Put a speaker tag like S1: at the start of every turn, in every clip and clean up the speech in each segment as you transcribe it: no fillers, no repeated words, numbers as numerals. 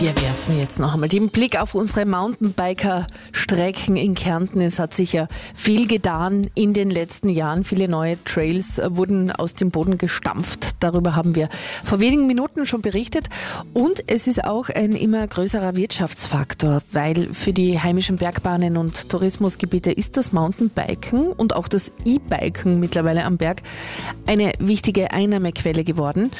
S1: Wir werfen jetzt noch einmal den Blick auf unsere Mountainbiker-Strecken in Kärnten. Es hat sich ja viel getan in den letzten Jahren. Viele neue Trails wurden aus dem Boden gestampft. Darüber haben wir vor wenigen Minuten schon berichtet. Und es ist auch ein immer größerer Wirtschaftsfaktor, weil für die heimischen Bergbahnen und Tourismusgebiete ist das Mountainbiken und auch das E-Biken mittlerweile am Berg eine wichtige Einnahmequelle geworden.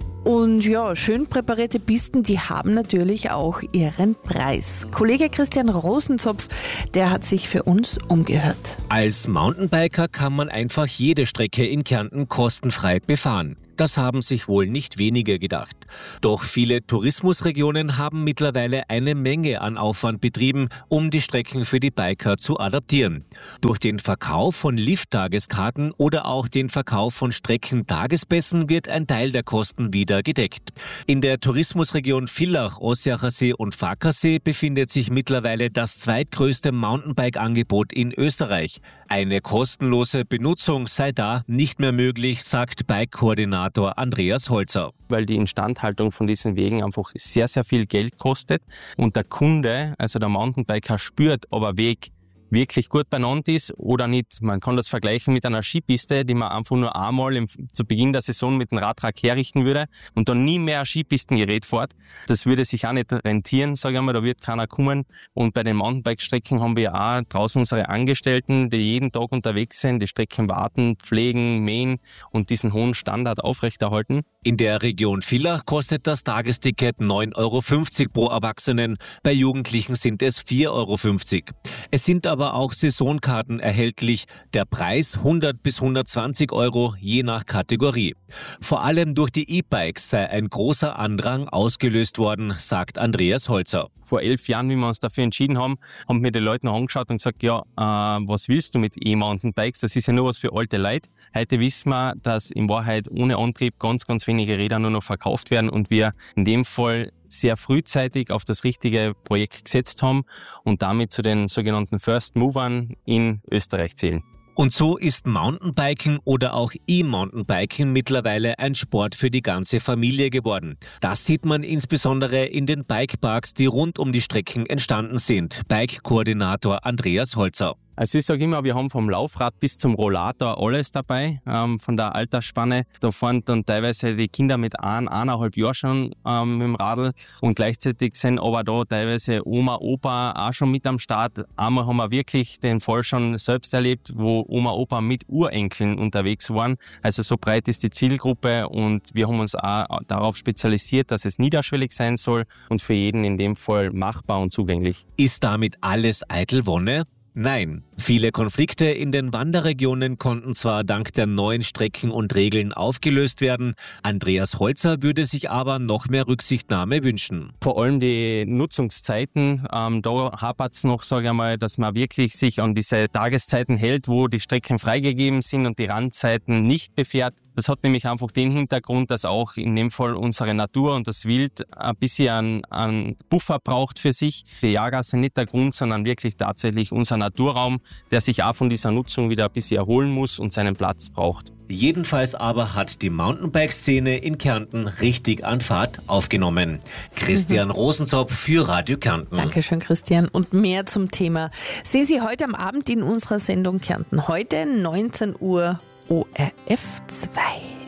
S1: Und ja, schön präparierte Pisten, die haben natürlich auch ihren Preis. Kollege Christian Rosenzopf, der hat sich für uns umgehört.
S2: Als Mountainbiker kann man einfach jede Strecke in Kärnten kostenfrei befahren. Das haben sich wohl nicht wenige gedacht. Doch viele Tourismusregionen haben mittlerweile eine Menge an Aufwand betrieben, um die Strecken für die Biker zu adaptieren. Durch den Verkauf von Lift-Tageskarten oder auch den Verkauf von Streckentagespässen wird ein Teil der Kosten wieder gedeckt. In der Tourismusregion Villach, Ossiacher See und Farkasee befindet sich mittlerweile das zweitgrößte Mountainbike-Angebot in Österreich. Eine kostenlose Benutzung sei da nicht mehr möglich, sagt Bike-Koordinator Andreas Holzer.
S3: Weil die Instandhaltung von diesen Wegen einfach sehr, sehr viel Geld kostet und der Kunde, also der Mountainbiker, spürt, ob ein Weg wirklich gut benannt ist oder nicht. Man kann das vergleichen mit einer Skipiste, die man einfach nur einmal zu Beginn der Saison mit dem Radtrack herrichten würde und dann nie mehr ein Skipistengerät fährt. Das würde sich auch nicht rentieren, sage ich mal, da wird keiner kommen. Und bei den Mountainbike-Strecken haben wir auch draußen unsere Angestellten, die jeden Tag unterwegs sind, die Strecken warten, pflegen, mähen und diesen hohen Standard aufrechterhalten.
S2: In der Region Villach kostet das Tagesticket 9,50 € pro Erwachsenen, bei Jugendlichen sind es 4,50 €. Es sind aber auch Saisonkarten erhältlich, der Preis 100 bis 120 € je nach Kategorie. Vor allem durch die E-Bikes sei ein großer Andrang ausgelöst worden, sagt Andreas Holzer.
S3: Vor 11 Jahren, wie wir uns dafür entschieden haben mir die Leute noch angeschaut und gesagt, ja, was willst du mit E-Mountainbikes? Das ist ja nur was für alte Leute. Heute wissen wir, dass in Wahrheit ohne Antrieb ganz, ganz wenige Räder nur noch verkauft werden und wir in dem Fall sehr frühzeitig auf das richtige Projekt gesetzt haben und damit zu den sogenannten First Movern in Österreich zählen.
S2: Und so ist Mountainbiken oder auch E-Mountainbiken mittlerweile ein Sport für die ganze Familie geworden. Das sieht man insbesondere in den Bikeparks, die rund um die Strecken entstanden sind. Bike-Koordinator Andreas Holzer.
S3: Also ich sage immer, wir haben vom Laufrad bis zum Rollator alles dabei, von der Altersspanne. Da fahren dann teilweise die Kinder mit 1,5 Jahren schon mit dem Radl und gleichzeitig sind aber da teilweise Oma, Opa auch schon mit am Start. Einmal haben wir wirklich den Fall schon selbst erlebt, wo Oma, Opa mit Urenkeln unterwegs waren. Also so breit ist die Zielgruppe und wir haben uns auch darauf spezialisiert, dass es niederschwellig sein soll und für jeden in dem Fall machbar und zugänglich.
S2: Ist damit alles eitel Wonne? Nein, viele Konflikte in den Wanderregionen konnten zwar dank der neuen Strecken und Regeln aufgelöst werden, Andreas Holzer würde sich aber noch mehr Rücksichtnahme wünschen.
S3: Vor allem die Nutzungszeiten, da hapert es noch, sage ich mal, dass man wirklich sich an diese Tageszeiten hält, wo die Strecken freigegeben sind und die Randzeiten nicht befährt. Das hat nämlich einfach den Hintergrund, dass auch in dem Fall unsere Natur und das Wild ein bisschen einen Buffer braucht für sich. Die Jäger sind nicht der Grund, sondern wirklich tatsächlich unser Naturraum, der sich auch von dieser Nutzung wieder ein bisschen erholen muss und seinen Platz braucht.
S2: Jedenfalls aber hat die Mountainbike-Szene in Kärnten richtig an Fahrt aufgenommen. Christian Rosenzopf für Radio Kärnten.
S1: Dankeschön, Christian. Und mehr zum Thema sehen Sie heute am Abend in unserer Sendung Kärnten. Heute 19 Uhr ORF 2.